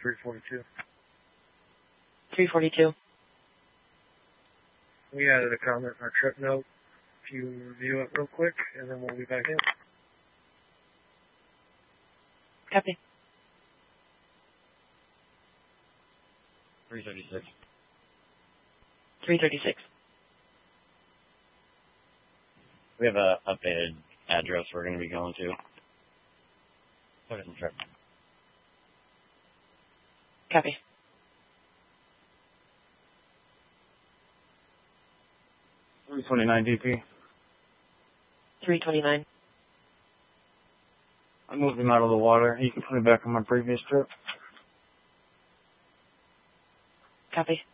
342. 342. We added a comment in our trip note. If you review it real quick, and then we'll be back in. Copy. 336. 336. We have a updated address we're going to be going to. Second trip. Copy. DP. 329. I moved him out of the water. He can put me back on my previous trip. Copy.